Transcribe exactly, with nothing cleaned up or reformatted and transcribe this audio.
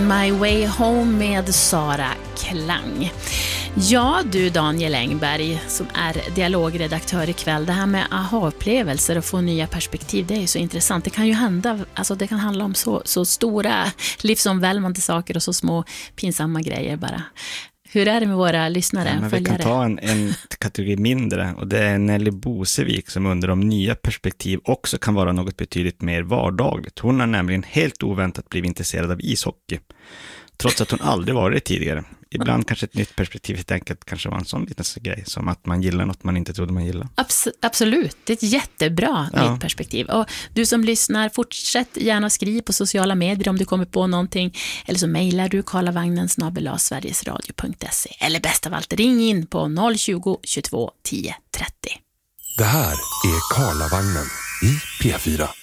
On My Way Home med Sara Klang. Ja, du Daniel Engberg som är dialogredaktör ikväll. Det här med aha-upplevelser och få nya perspektiv, det är ju så intressant. Det kan ju hända, alltså det kan handla om så, så stora livsomvälvande saker och så små pinsamma grejer bara. Hur är det med våra lyssnare? Ja, men vi kan ta en, en kategori mindre och det är Nelly Bosevik som undrar om nya perspektiv också kan vara något betydligt mer vardagligt. Hon har nämligen helt oväntat blivit intresserad av ishockey trots att hon aldrig varit det tidigare. Ibland kanske ett nytt perspektiv helt enkelt kanske var en sån liten grej som att man gillar något man inte trodde man gillar. Abs- absolut, det är ett jättebra ja. nytt perspektiv. Och du som lyssnar, fortsätt gärna skriv på sociala medier om du kommer på någonting. Eller så mejlar du karlavagnen snabel-a sverigesradio punkt se. Eller bäst av allt, ring in på noll tjugo, tjugotvå, tio, trettio. Det här är Karlavagnen i P fyra.